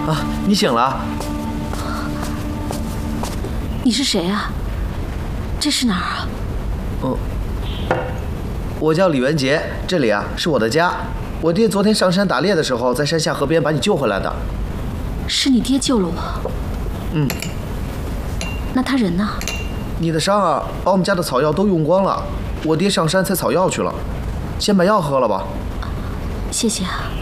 啊，你醒了？ 你是谁啊？这是哪儿啊？ 我叫李元杰，这里啊是我的家。我爹昨天上山打猎的时候，在山下河边把你救回来的。 是你爹救了我。 嗯。 那他人呢？ 你的伤啊，把我们家的草药都用光了。我爹上山采草药去了，先把药喝了吧。 谢谢啊。